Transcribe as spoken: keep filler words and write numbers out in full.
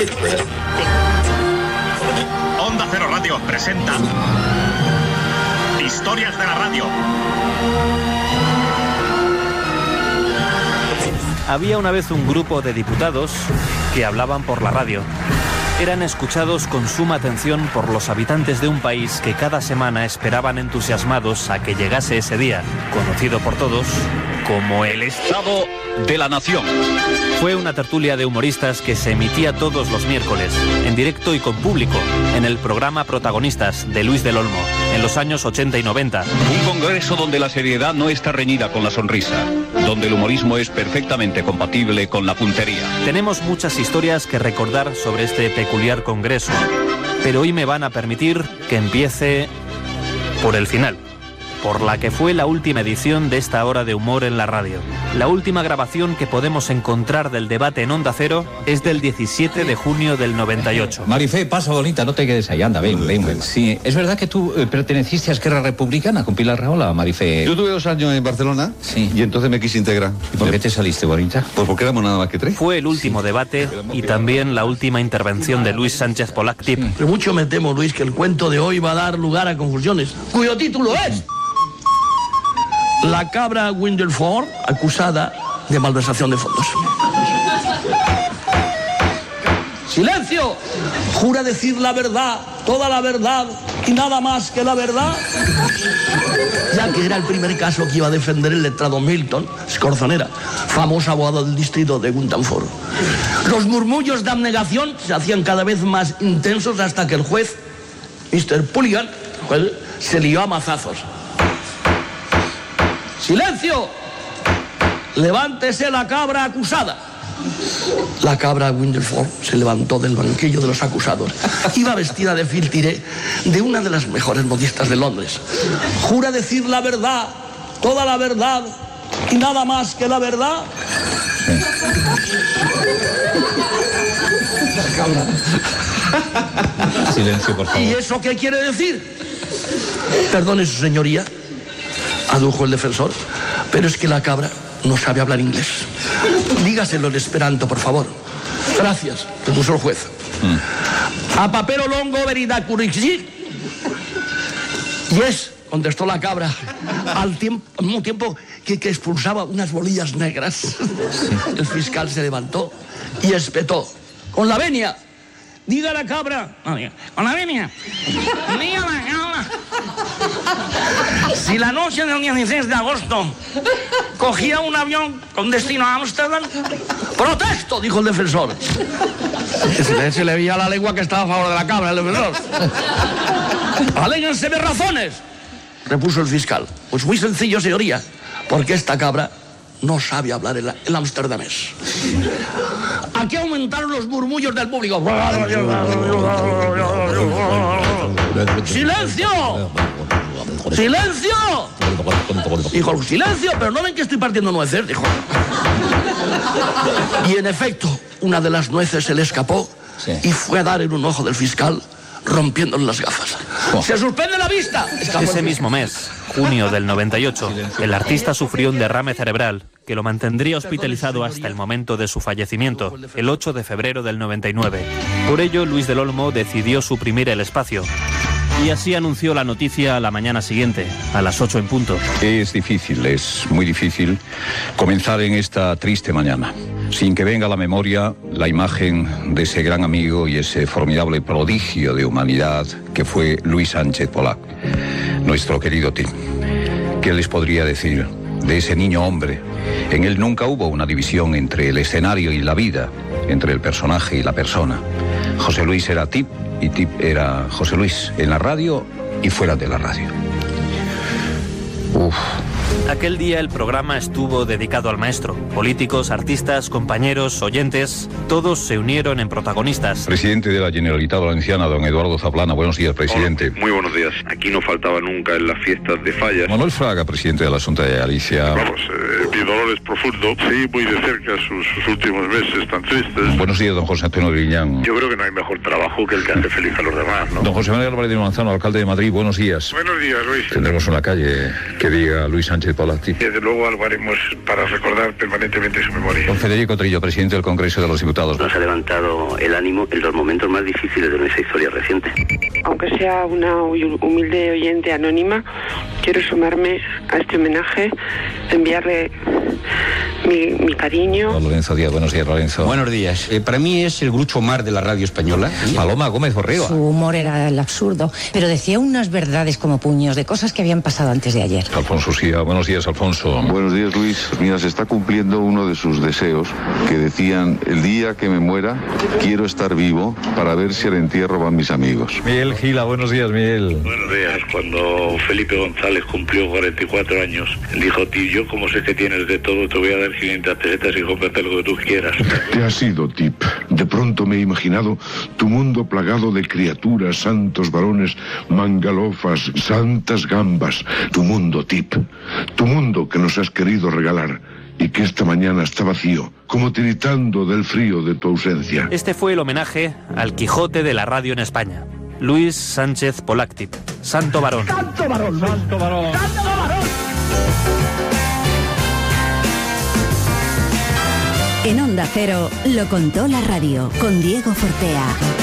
Onda Cero Radio presenta Historias de la Radio. Había una vez un grupo de diputados que hablaban por la radio. Eran escuchados con suma atención por los habitantes de un país que cada semana esperaban entusiasmados a que llegase ese día, conocido por todos como el Estado de la Nación. Fue una tertulia de humoristas que se emitía todos los miércoles, en directo y con público, en el programa Protagonistas de Luis del Olmo, en los años ochenta y noventa. Un congreso donde la seriedad no está reñida con la sonrisa, donde el humorismo es perfectamente compatible con la puntería. Tenemos muchas historias que recordar sobre este peculiar congreso, pero hoy me van a permitir que empiece por el final, por la que fue la última edición de esta hora de humor en la radio. La última grabación que podemos encontrar del debate en Onda Cero es del diecisiete de junio del noventa y ocho. Marifé, pasa bonita, no te quedes ahí, anda, ven, ven, ven. Sí, ¿es verdad que tú eh, perteneciste a Esquerra Republicana con Pilar Rahola, Marifé? Yo tuve dos años en Barcelona, sí, y entonces me quise integrar. ¿Y por qué te saliste, bonita? Pues porque éramos nada más que tres. Fue el último sí. debate y también la última intervención de Luis Sánchez Polac Tip. Pero mucho me temo, Luis, que el cuento de hoy va a dar lugar a confusiones, cuyo título es La cabra Windelford acusada de malversación de fondos. ¡Silencio! ¿Jura decir la verdad, toda la verdad y nada más que la verdad? Ya que era el primer caso que iba a defender el letrado Milton Scorzonera, famoso abogado del distrito de Guntanford. Los murmullos de abnegación se hacían cada vez más intensos hasta que el juez, mister Pulligan, pues, se lió a mazazos. ¡Silencio! ¡Levántese la cabra acusada! La cabra Windelford se levantó del banquillo de los acusados. Iba vestida de filtire de una de las mejores modistas de Londres. ¿Jura decir la verdad, toda la verdad y nada más que la verdad? La cabra. Silencio, por favor. ¿Y eso qué quiere decir? Perdone, su señoría, adujo el defensor, pero es que la cabra no sabe hablar inglés. Dígaselo en esperanto, por favor. Gracias, repuso el juez. Mm. A papero longo verida curixi. Yes, contestó la cabra, al, tiempo, al mismo tiempo que, que expulsaba unas bolillas negras. Sí. El fiscal se levantó y espetó. Con la venia. Diga la cabra. No, diga. Con la venia. Diga la cabra. Si la noche del dieciséis de agosto cogía un avión con destino a Ámsterdam, protesto, dijo el defensor. Se, se le veía la lengua que estaba a favor de la cabra, el defensor. Aléguense de razones, repuso el fiscal. Pues muy sencillo, señoría, porque esta cabra no sabe hablar el, el amsterdamés. Aquí aumentaron los murmullos del público. ¡Silencio! ¡Silencio! Dijo, silencio, pero no ven que estoy partiendo nueces, dijo. Y en efecto, una de las nueces se le escapó, sí, y fue a dar en un ojo del fiscal, rompiéndole las gafas. Oh. ¡Se suspende la vista! Ese mismo mes, junio del noventa y ocho, el artista sufrió un derrame cerebral que lo mantendría hospitalizado hasta el momento de su fallecimiento, el ocho de febrero del noventa y nueve. Por ello, Luis del Olmo decidió suprimir el espacio. Y así anunció la noticia a la mañana siguiente, a las ocho en punto. Es difícil, es muy difícil comenzar en esta triste mañana sin que venga a la memoria la imagen de ese gran amigo y ese formidable prodigio de humanidad que fue Luis Sánchez Polac, nuestro querido Tim. ¿Qué les podría decir de ese niño hombre? En él nunca hubo una división entre el escenario y la vida, entre el personaje y la persona. José Luis era Tip y Tip era José Luis, en la radio y fuera de la radio. Uf. Aquel día el programa estuvo dedicado al maestro. Políticos, artistas, compañeros, oyentes, todos se unieron en protagonistas. Presidente de la Generalitat Valenciana, don Eduardo Zaplana. Buenos días, presidente. Hola, muy buenos días. Aquí no faltaba nunca en las fiestas de fallas. Manuel Fraga, presidente de la Junta de Galicia. Vamos, eh, mi dolor es profundo. Sí, muy de cerca sus, sus últimos meses tan tristes. Buenos días, don José Antonio Griñán. Yo creo que no hay mejor trabajo que el que hace feliz a los demás, ¿no? Don José Manuel Álvarez de Manzano, alcalde de Madrid. Buenos días. Buenos días, Luis. Tendremos una calle que diga Luis Sánchez Sánchez Polacti. Desde luego algo haremos para recordar permanentemente su memoria. Don Federico Trillo, presidente del Congreso de los Diputados. Nos ha levantado el ánimo en los momentos más difíciles de nuestra historia reciente. Aunque sea una humilde oyente anónima, quiero sumarme a este homenaje, enviarle mi, mi cariño. Lorenzo Díaz, buenos días, Lorenzo. Buenos días. Eh, para mí es el Groucho Marx de la radio española. Paloma Gómez Borrego. Su humor era el absurdo, pero decía unas verdades como puños de cosas que habían pasado antes de ayer. Alfonso Sía, buenos días, Alfonso. Buenos días, Luis. Mira, se está cumpliendo uno de sus deseos, que decían: el día que me muera, quiero estar vivo para ver si al entierro van mis amigos. Miguel Gila, buenos días, Miguel. Buenos días. Cuando Felipe González cumplió cuarenta y cuatro años, dijo: tío, yo como sé que tienes de todo, te voy a dar quinientas pesetas y cómprate lo que tú quieras. ¿Qué ha sido, Tip? De pronto me he imaginado tu mundo plagado de criaturas, santos varones, mangalofas, santas gambas. Tu mundo, Tip. Tu mundo que nos has querido regalar y que esta mañana está vacío, como tiritando del frío de tu ausencia. Este fue el homenaje al Quijote de la radio en España. Luis Sánchez Polacti, Santo Varón. ¡Santo varón! ¡Santo varón! ¡Santo varón! En Onda Cero lo contó la radio con Diego Fortea.